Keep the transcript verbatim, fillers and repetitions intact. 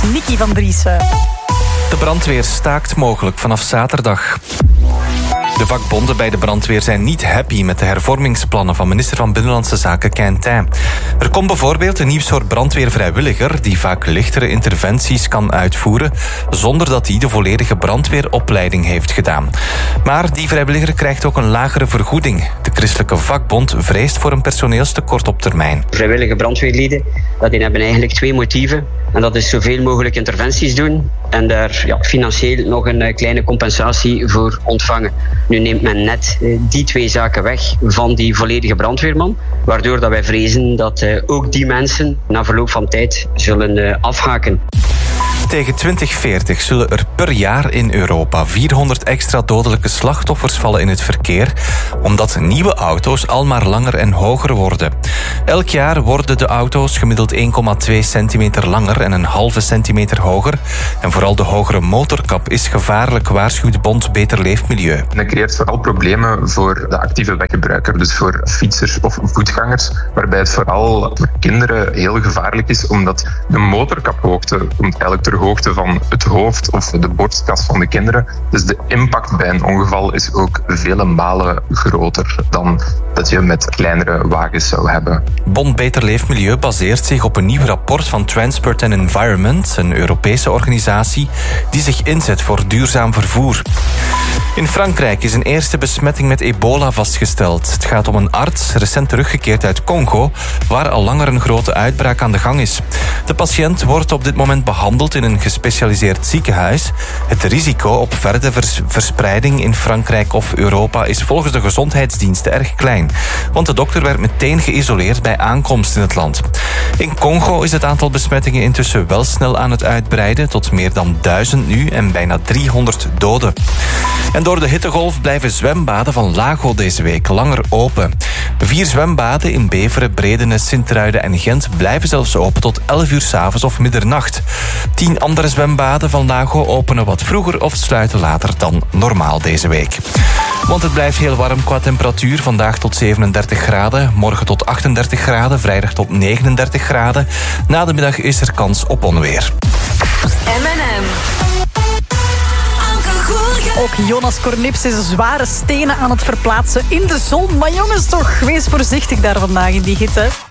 Nicky van Driessen. De brandweer staakt mogelijk vanaf zaterdag. De vakbonden bij de brandweer zijn niet happy met de hervormingsplannen van minister van Binnenlandse Zaken Quintin. Er komt bijvoorbeeld een nieuw soort brandweervrijwilliger die vaak lichtere interventies kan uitvoeren zonder dat hij de volledige brandweeropleiding heeft gedaan. Maar die vrijwilliger krijgt ook een lagere vergoeding. De christelijke vakbond vreest voor een personeelstekort op termijn. Vrijwillige brandweerlieden dat die hebben eigenlijk twee motieven. En dat is zoveel mogelijk interventies doen en daar ja, financieel nog een kleine compensatie voor ontvangen. Nu neemt men net uh, die twee zaken weg van die volledige brandweerman, waardoor dat wij vrezen dat uh, ook die mensen na verloop van tijd zullen uh, afhaken. Tegen twintig veertig zullen er per jaar in Europa vierhonderd extra dodelijke slachtoffers vallen in het verkeer, omdat nieuwe auto's al maar langer en hoger worden. Elk jaar worden de auto's gemiddeld één komma twee centimeter langer en een halve centimeter hoger. En vooral de hogere motorkap is gevaarlijk, waarschuwt Bond Beter Leefmilieu. En dat creëert vooral problemen voor de actieve weggebruiker, dus voor fietsers of voetgangers, waarbij het vooral voor kinderen heel gevaarlijk is, omdat de motorkaphoogte komt eigenlijk ter hoogte van het hoofd of de borstkas van de kinderen. Dus de impact bij een ongeval is ook vele malen groter dan dat je met kleinere wagens zou hebben. Bond Beter Leefmilieu baseert zich op een nieuw rapport van Transport and Environment, een Europese organisatie die zich inzet voor duurzaam vervoer. In Frankrijk is een eerste besmetting met ebola vastgesteld. Het gaat om een arts, recent teruggekeerd uit Congo, waar al langer een grote uitbraak aan de gang is. De patiënt wordt op dit moment behandeld in een gespecialiseerd ziekenhuis. Het risico op verdere vers- verspreiding in Frankrijk of Europa is volgens de gezondheidsdiensten erg klein, want de dokter werd meteen geïsoleerd bij aankomst in het land. In Congo is het aantal besmettingen intussen wel snel aan het uitbreiden, tot meer dan duizend nu en bijna driehonderd doden. En door de hittegolf blijven zwembaden van Lago deze week langer open. Vier zwembaden in Beveren, Bredene, Sint-Truiden en Gent blijven zelfs open tot elf uur 's avonds of middernacht. Tien andere zwembaden van Lago openen wat vroeger of sluiten later dan normaal deze week. Want het blijft heel warm qua temperatuur. Vandaag tot zevenendertig graden, morgen tot achtendertig graden, vrijdag tot negenendertig graden. Na de middag is er kans op onweer. M en M. Ook Jonas Cornips is zware stenen aan het verplaatsen in de zon. Maar jongens toch, wees voorzichtig daar vandaag in die hitte.